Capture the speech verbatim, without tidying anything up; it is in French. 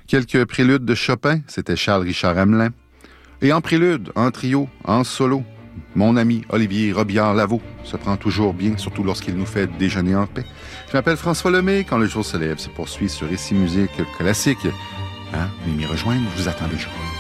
Quelques préludes de Chopin, c'était Charles-Richard Hamelin. Et en prélude, en trio, en solo, mon ami Olivier Robillard-Lavaux se prend toujours bien, surtout lorsqu'il nous fait déjeuner en paix. Je m'appelle François Lemay. Quand le jour se lève se poursuit sur Récit Musique Classique. Hein? Venez m'y rejoindre, je vous attends déjà.